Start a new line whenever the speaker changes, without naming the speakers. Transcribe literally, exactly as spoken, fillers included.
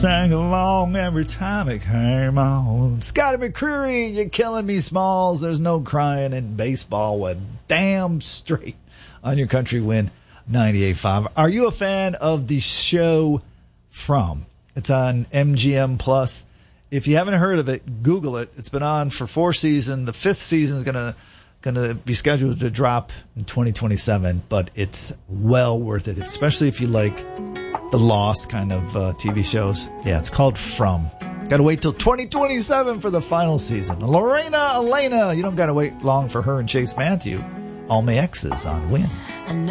sang along every time it came on. Scotty McCreery, you're killing me, Smalls. There's no crying in baseball. With damn straight on your country win ninety-eight point five. Are you a fan of the show From? It's on M G M Plus. If you haven't heard of it, Google it. It's been on for four seasons. The fifth season is gonna gonna be scheduled to drop in twenty twenty-seven, but it's well worth it, especially if you like the Lost kind of uh, T V shows. Yeah, it's called From. Got to wait till twenty twenty-seven for the final season. Lorena Elena, you don't got to wait long for her and Chase Matthew. All my exes on Win.